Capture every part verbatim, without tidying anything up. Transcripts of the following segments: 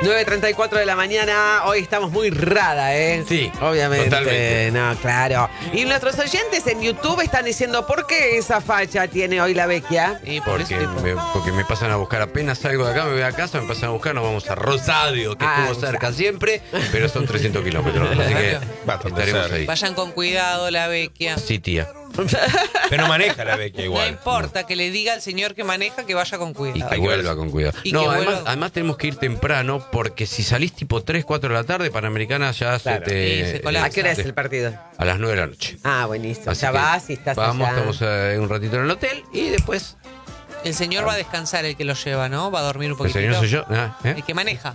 nueve treinta y cuatro de la mañana, hoy estamos muy rara, ¿eh? Sí, obviamente. Totalmente. No, claro. Y nuestros oyentes en YouTube están diciendo, ¿por qué esa facha tiene hoy la Vecchia? Y por Porque eso- me, porque me pasan a buscar, apenas salgo de acá, me voy a casa, me pasan a buscar, nos vamos a Rosario, que Ah, estuvo cerca siempre, pero son trescientos kilómetros, así que Bastante estaremos cerca. ahí. Vayan con cuidado, la Vecchia. Sí, tía. Pero maneja la Vecchia No igual. importa que le diga al señor que maneja que vaya con Y cuidado. que vuelva con cuidado. Y No, que además, vuelva- además tenemos que ir temprano, porque si salís tipo tres, cuatro de la tarde, Panamericana ya Claro. se te... Sí, se colapsa. ¿A qué hora es el partido? A las nueve de la noche. Ah, buenísimo. Así Ya que vas y estás Vamos, allá. estamos eh, un ratito en el hotel y después... El señor va a descansar, el que lo lleva, ¿no? Va a dormir un ¿El poquitito. señor soy yo? Ah, ¿eh? El que maneja.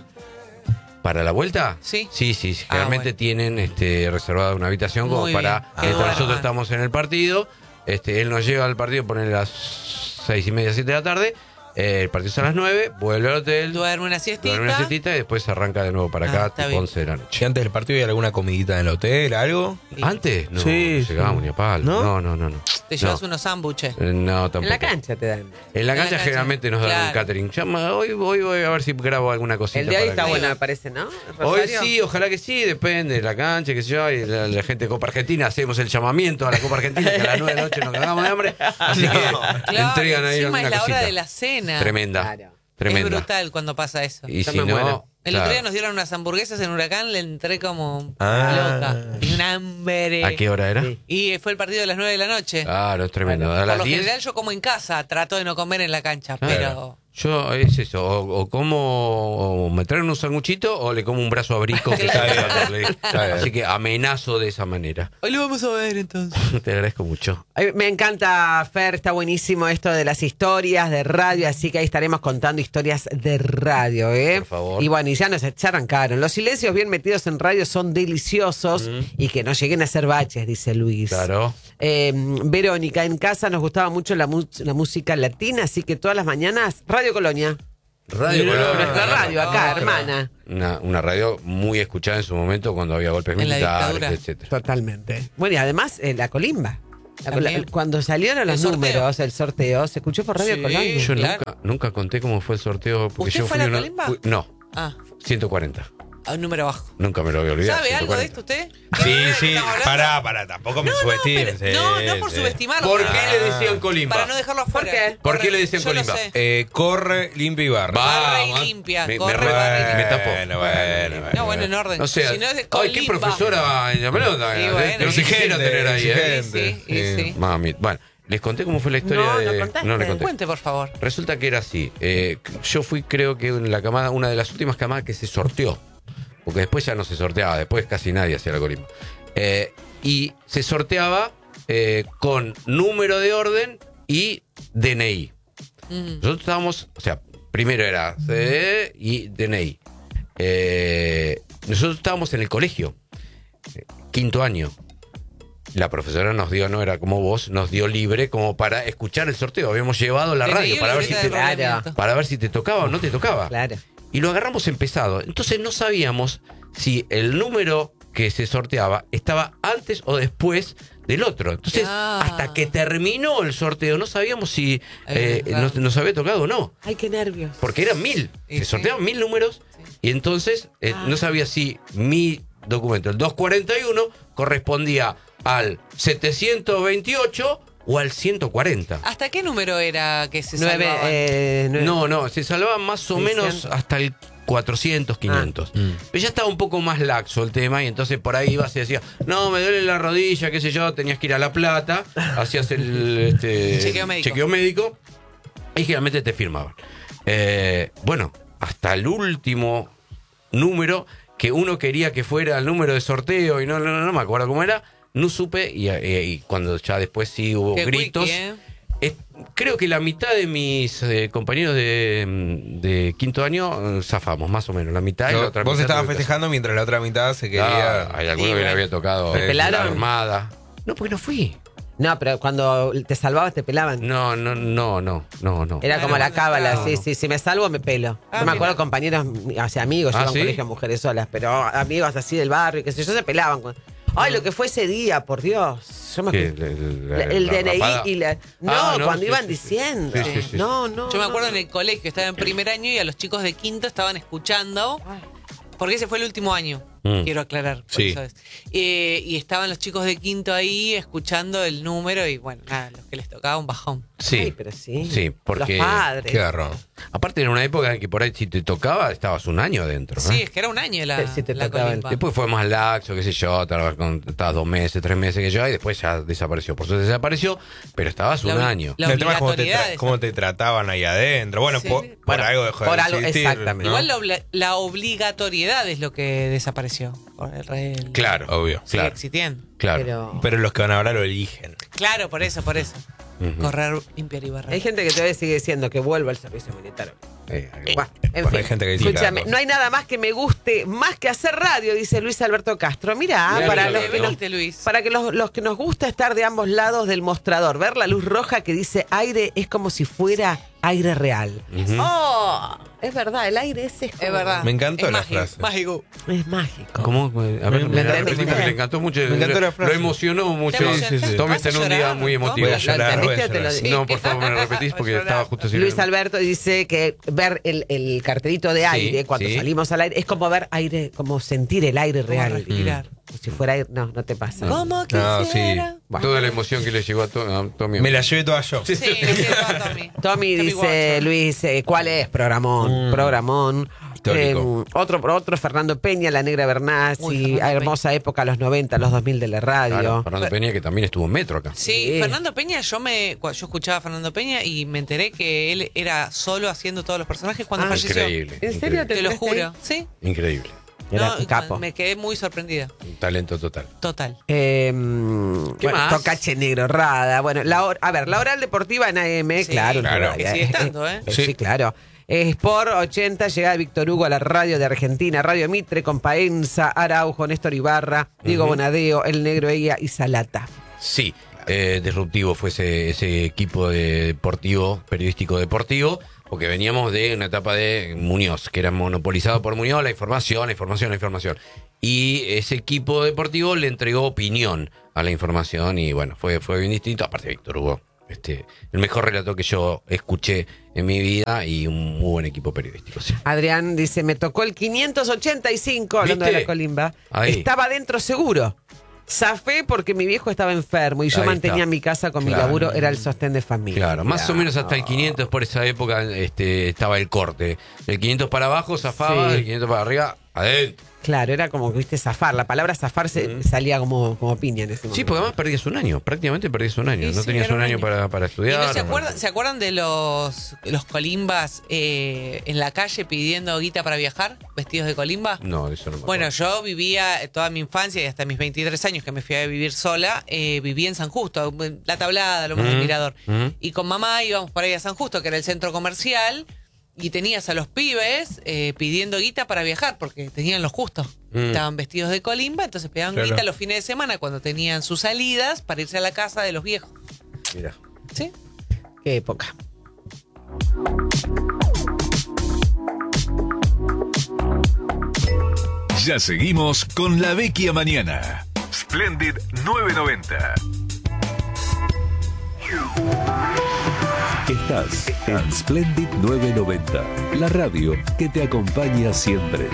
¿Para la vuelta? Sí. Sí, sí, sí. Ah, Generalmente bueno. tienen este, reservada una habitación como Muy para... bien. que Que mientras duerman. nosotros estamos en el partido, este, él nos lleva al partido, pone las seis y media, siete de la tarde, eh, el partido es a las nueve, vuelve al hotel, Duerme una siestita. duerme una siestita y después arranca de nuevo para Ah, acá, está tipo bien. once de la Si noche. antes del partido hay alguna comidita en el hotel, algo. Sí. ¿Antes? No, Sí, no llegábamos sí. ni a palo. ¿No? No, no, no. no. Te llevas No. unos sándwiches. Eh, No, tampoco. En la cancha te dan. En la En la cancha cancha. generalmente nos dan Claro. un catering. Llama, hoy, hoy voy a ver si grabo alguna cosita. El de hoy para está que- bueno, me parece, ¿no? Hoy ¿Rosario? sí, ojalá que sí, depende de la cancha, qué sé yo, y la, la gente de Copa Argentina, hacemos el llamamiento a la Copa Argentina, que a las nueve de la noche nos cagamos de hambre, así que Claro, entregan ahí encima alguna es la cosita. hora de la cena. Tremenda, Claro. tremenda. Es brutal cuando pasa eso. Y Yo si me no, muero. El claro. otro día nos dieron unas hamburguesas en Huracán, le entré como Ah. loca. Y un hambre. ¿A qué hora era? Sí. Y fue el partido de las nueve de la noche. Claro, es tremendo. Bueno, A Por las lo diez. general yo como en casa, trato de no comer en la cancha, Claro. pero... Yo, es eso, o, o como, o me traen un sanguchito o le como un brazo a Brico, que Está está bien. bien. Está bien. Así que amenazo de esa manera. Hoy lo vamos a ver entonces. Te agradezco mucho. Ay, me encanta, Fer, está buenísimo esto de las historias de radio, así que ahí estaremos contando historias de radio, ¿eh? Por favor. Y bueno, y ya nos ya arrancaron. Los silencios bien metidos en radio son deliciosos y que no lleguen a ser baches, dice Luis. Claro. Eh, Verónica, en casa nos gustaba mucho la, mu- la música latina, así que todas las mañanas, Radio Colonia. Radio Mirá. Colonia. Nuestra radio acá, Ah, hermana. Una, una radio muy escuchada en su momento cuando había golpes En la militares, dictadura. etcétera. Totalmente. Bueno, y además, eh, la colimba. La col- También. cuando salieron los El sorteo. números, el sorteo, se escuchó por Radio Sí. Colonia. Yo Claro. nunca, nunca conté cómo fue el sorteo. Porque ¿Usted yo fue fui a la uno- Colimba? fui- no, Ah, ciento cuarenta. a un número bajo. Nunca me lo voy a olvidar. ¿Sabe algo de ciento esto usted? Sí, ¿Qué sí, estamos hablando? pará, pará, tampoco me subestimes. Pero- no, no por sí. subestimarlo. ¿Por pero- qué le decían Colimba? Para no dejarlo afuera. ¿Por qué? ¿Por qué le decían Yo lo Colimba? sé. Eh, corre, limpia y barra. Barra y Vamos. limpia, Me, me corre, re- barra y me limpia. tapó. Bueno, bueno, bueno. No, bueno, en orden. O sea, si no es de ay, qué Colimba. profesora en la pelota. Sí, eh, bueno, no se quisiera exigente, tener ahí, ¿eh? exigente. Sí, sí, sí. Mami, bueno, les conté cómo fue la historia No, de. no contaste. no le conté. Cuente, por favor. Resulta que era así. eh, yo fui, creo que en la camada, una de las últimas camadas que se sorteó. Porque después ya no se sorteaba, después casi nadie hacía la Colimba. Eh, y se sorteaba eh, con número de orden y D N I. Mm. Nosotros estábamos, o sea, primero era C D E y D N I. Eh, nosotros estábamos en el colegio, eh, quinto año. La profesora nos dio, no era como vos, nos dio libre como para escuchar el sorteo. Habíamos llevado la D N I radio o para ver, si libreta te, de Claro. reglamento. para ver si te tocaba o no te tocaba. Claro. Y lo agarramos empezado. Entonces no sabíamos si el número que se sorteaba estaba antes o después del otro. Entonces, Ah. hasta que terminó el sorteo, no sabíamos si Es eh, verdad. nos, nos había tocado o no. Ay, qué nervios. Porque eran mil. Sí, Se sí. sorteaban mil números. Y entonces eh, Ah. no sabía si mi documento, el doscientos cuarenta y uno, correspondía al setecientos veintiocho o al ciento cuarenta. ¿Hasta qué número era que se Nueve, salvaban? eh, nueve. No, no, se salvaban más o seiscientos. menos hasta el cuatrocientos, quinientos. Mm. Pero ya estaba un poco más laxo el tema y entonces por ahí ibas y decías, no, me duele la rodilla, qué sé yo, tenías que ir a La Plata, hacías el este, Chequeo médico. chequeo médico y generalmente te firmaban. Eh, bueno, hasta el último número que uno quería que fuera el número de sorteo y no, no, no, no me acuerdo cómo era, no supe y, y- y cuando ya después sí hubo Qué gritos. wiki, ¿eh? Eh, creo que la mitad de mis eh, compañeros de, de quinto año eh, zafamos, más o menos. La mitad y la Yo- otra vos mitad estabas tuve que festejando mientras la otra mitad se hacer. quería. Ah, hay alguno Sí, que le bueno. había tocado ¿Te eh, pelaron? la armada. No, porque no fui. No, pero cuando te salvabas te pelaban. No, no, no, no, no, no. Era como Bueno, la cábala, no, sí, no. sí, si me salvo me pelo. Ah, Yo me mira. acuerdo compañeros, o sea, amigos, yo ¿Ah, iba a un sí? colegio de mujeres solas, pero amigos así del barrio, qué sé yo, se pelaban. Ay, lo que fue ese día, por Dios. Yo me ¿Qué? acuerdo. El, La- el la D N I rapada. y la... No, Ah, no, cuando sí, iban sí, sí. diciendo. Sí, sí, sí. No, no. Yo me acuerdo no. en el colegio, estaba en primer año y a los chicos de quinto estaban escuchando, Ay. porque ese fue el último año, Mm. quiero aclarar. Por Sí. eso es. Eh, y estaban los chicos de quinto ahí escuchando el número y bueno, nada, los que les tocaba un bajón. Sí. Ay, pero sí. Sí, porque. Los padres. Qué garrón. Aparte, era una época en que por ahí si te tocaba, estabas un año adentro. ¿no? Sí, es que era un año la, Sí, sí te la tocaba el- colimba. Después fue más laxo, qué sé yo, estabas con- estabas dos meses, tres meses que yo, y después ya desapareció. Por suerte desapareció, pero estabas La un obli- año. la el tema es cómo te, obligatoriedad tra- de cómo esa- te trataban ahí adentro. Bueno, Sí. por, por Bueno, algo dejó por de algo, existir, exactamente. ¿no? Igual la, obla- la obligatoriedad es lo que desapareció. Por el, el- Claro, Obvio. Sigue claro, existiendo. claro. Pero... Pero los que van a hablar lo eligen. Claro, por eso, por eso. Ujú. Correr, limpiar y barrer. Hay gente que todavía sigue diciendo que vuelva al servicio militar. Eh, Bueno, en Bueno, fin. hay gente que dice Escúchame, cada cosa. no hay nada más que me guste más que hacer radio, dice Luis Alberto Castro. Mirá, Mirá, para, Luis los, Alberto. que nos- Venite, Luis. para que los, los que nos gusta estar de ambos lados del mostrador, ver la luz roja que dice aire es como si fuera aire real. Ujú. Oh, es verdad, el aire ese es, como- Es verdad. Me encantó Es la mágico, frase. Mágico. Es mágico. ¿Cómo? A ver, Me- me, me la entendiste. repetí porque le encantó mucho. Me encantó la frase. Lo emocionó mucho. Te emocionaste. sí, sí. Tommy ¿Vas está a en un día llorar, muy Tom? emotivo. Voy a llorar, voy a entendiste o te lo llorar. digo? No, por favor, me lo repetís porque Llorar. estaba justo así. Luis Alberto dice que ver el, el cartelito de Sí, aire cuando sí. salimos al aire es como ver aire, como sentir el aire real. respirar. Como si fuera aire. No, no te pasa. No. ¿Cómo No, sí. quisiera? Toda la emoción que le llegó a, to- a Tommy. Me la llevé toda yo. Sí, le quiero a Tommy. Tommy dice, Watson. Luis, eh, ¿cuál es? Programón, Mm. programón. Histórico. Eh, otro, otro, Fernando Peña, La Negra Muy Bernasi, Fernando hermosa época, los noventa, los dos mil de la radio. Claro, Fernando Peña, que también estuvo en Metro acá. Sí, Sí. Fernando Peña, yo me cu- yo escuchaba a Fernando Peña y me enteré que él era solo haciendo todos los personajes cuando Ah, falleció. Increíble. ¿En serio Te lo enteraste juro. Sí. Increíble. Era No, un capo. me quedé muy sorprendida. Un talento total. Total. Eh, ¿Qué bueno, más? Tocache Negro Rada. Bueno, la, hor- a ver, la oral deportiva en A M, Sí, claro. claro. todavía, Que sigue estando, ¿eh? Sí, Sí. claro. Eh, Sport ochenta, llegada de Víctor Hugo a la radio de Argentina, Radio Mitre, con Paenza, Araujo, Néstor Ibarra, Diego Ujú. Bonadeo, El Negro Ella y Salata. Sí, eh, disruptivo fue ese, ese equipo de deportivo, periodístico deportivo, porque veníamos de una etapa de Muñoz, que era monopolizado por Muñoz, la información, la información, la información. Y ese equipo deportivo le entregó opinión a la información y bueno, fue, fue bien distinto. Aparte, Víctor Hugo, este, el mejor relato que yo escuché en mi vida y un muy buen equipo periodístico. Sí. Adrián dice, me tocó el quinientos ochenta y cinco, hablando de ¿Viste? la colimba. Ahí. Estaba dentro seguro. Zafé porque mi viejo estaba enfermo y yo Ahí mantenía está. mi casa con mi Claro. laburo, era el sostén de familia. Claro, más o menos hasta el quinientos por esa época este, estaba el corte. El quinientos para abajo zafaba, Sí. el quinientos para arriba, adentro. Claro, era como, viste, zafar. La palabra zafar se, salía como, como piña en ese momento. Sí, porque además perdías un año, prácticamente perdías un año. Sí, no sí, tenías era un un año año. para, para ¿Y estudiar. no se, o- acuerdan, se acuerdan de los, los colimbas eh, en la calle pidiendo guita para viajar, vestidos de colimba? No, eso no me Bueno, acuerdo. yo vivía eh, toda mi infancia y hasta mis veintitrés años que me fui a vivir sola, eh, vivía en San Justo, en La Tablada, lo más del Mm, Mirador. mm. Y con mamá íbamos por ahí a San Justo, que era el centro comercial, y tenías a los pibes eh, pidiendo guita para viajar, porque tenían los justos. Mm. Estaban vestidos de colimba, entonces pedían Claro. guita los fines de semana cuando tenían sus salidas para irse a la casa de los viejos. Mirá. ¿Sí? Qué época. Ya seguimos con La Vecchia Mañana. Splendid nueve noventa. Estás en Splendid nueve noventa, la radio que te acompaña siempre.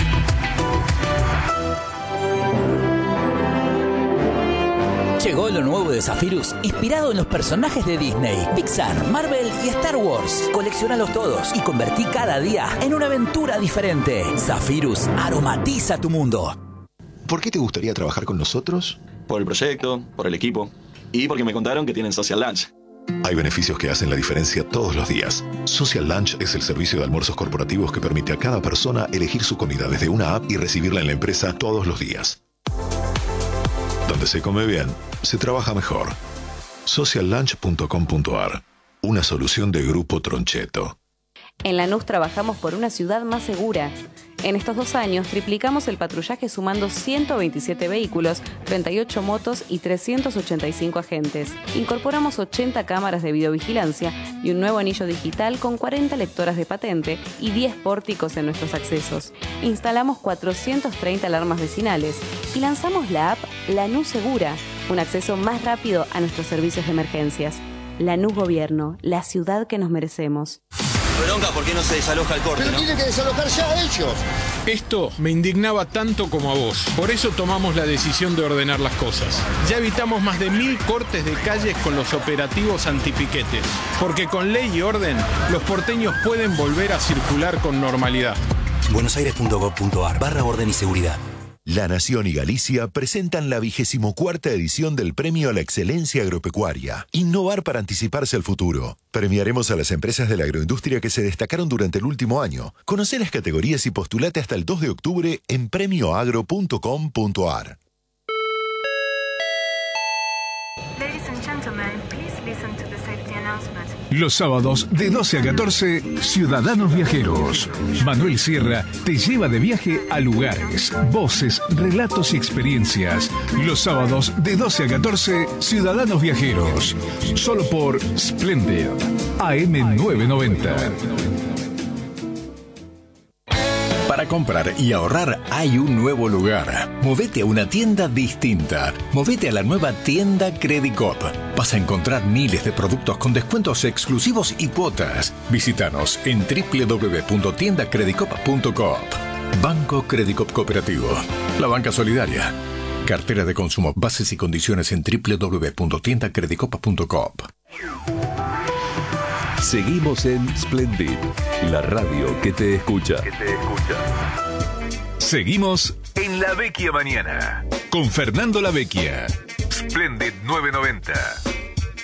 Llegó lo nuevo de Zephyrus, inspirado en los personajes de Disney, Pixar, Marvel y Star Wars. Colecciónalos todos y convertí cada día en una aventura diferente. Zephyrus aromatiza tu mundo. ¿Por qué te gustaría trabajar con nosotros? Por el proyecto, por el equipo y porque me contaron que tienen Social Lunch. Hay beneficios que hacen la diferencia todos los días. Social Lunch es el servicio de almuerzos corporativos que permite a cada persona elegir su comida desde una app y recibirla en la empresa todos los días. Donde se come bien, se trabaja mejor. social lunch punto com punto a r. Una solución de Grupo Troncheto. En Lanús trabajamos por una ciudad más segura. En estos dos años triplicamos el patrullaje sumando ciento veintisiete vehículos, treinta y ocho motos y trescientos ochenta y cinco agentes. Incorporamos ochenta cámaras de videovigilancia y un nuevo anillo digital con cuarenta lectoras de patente y diez pórticos en nuestros accesos. Instalamos cuatrocientas treinta alarmas vecinales y lanzamos la app Lanús Segura, un acceso más rápido a nuestros servicios de emergencias. Lanús Gobierno, la ciudad que nos merecemos. Bronca, ¿por qué no se desaloja el corte? Pero ¿no? tienen que desalojar ya a ellos. Esto me indignaba tanto como a vos. Por eso tomamos la decisión de ordenar las cosas. Ya evitamos más de mil cortes de calles con los operativos antipiquetes. Porque con ley y orden, los porteños pueden volver a circular con normalidad. buenosaires.gov.ar barra orden y seguridad. La Nación y Galicia presentan la vigésimo cuarta edición del Premio a la Excelencia Agropecuaria. Innovar para anticiparse al futuro. Premiaremos a las empresas de la agroindustria que se destacaron durante el último año. Conoce las categorías y postulate hasta el dos de octubre en premio agro punto com punto a r. Ladies and gentlemen, please listen to the safety announcement. Los sábados de doce a catorce, Ciudadanos Viajeros. Manuel Sierra te lleva de viaje a lugares, voces, relatos y experiencias. Los sábados de doce a catorce, Ciudadanos Viajeros. Solo por Splendid, A M novecientos noventa. Para comprar y ahorrar hay un nuevo lugar. Movete a una tienda distinta. Movete a la nueva tienda Credicop. Vas a encontrar miles de productos con descuentos exclusivos y cuotas. Visítanos en doble u doble u doble u punto tienda credicop punto com. Banco Credicop Cooperativo. La banca solidaria. Cartera de consumo. Bases y condiciones en doble u doble u doble u punto tienda credicop punto com. Seguimos en Splendid, la radio que te escucha. Que te escucha. Seguimos en La Vecchia Mañana con Fernando La Vecchia. Splendid novecientos noventa.